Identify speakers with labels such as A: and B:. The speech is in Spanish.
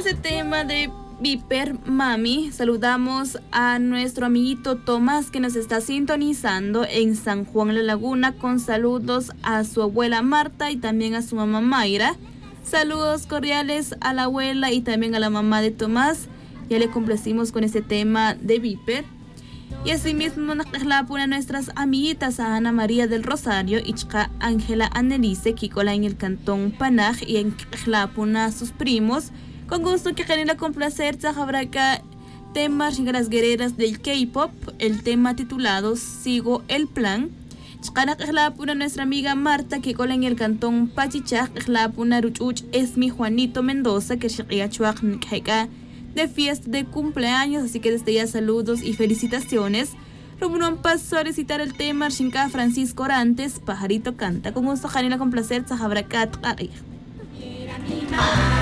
A: ese tema de Viper Mami, saludamos a nuestro amiguito Tomás que nos está sintonizando en San Juan La Laguna, con saludos a su abuela Marta y también a su mamá Mayra. Saludos cordiales a la abuela y también a la mamá de Tomás. Ya le complacimos con este tema de Viper. Y asimismo nos a nuestras amiguitas, a Ana María del Rosario y chica Ángela Annelice, Kikola en el cantón Panaj, y en a sus primos. Con gusto que quería complacer Tzajabraca temas y las guerreras del K-pop, el tema titulado Sigo el Plan. Chicana nuestra amiga Marta, que cola en el cantón Pachichaj, Ruchuch es mi Juanito Mendoza, que de fiesta de cumpleaños, así que desde ya saludos y felicitaciones. Rubron pasó a recitar el tema Shinka Francisco Orantes, Pajarito Canta. Con gusto, Janina complacer Tzajabraca.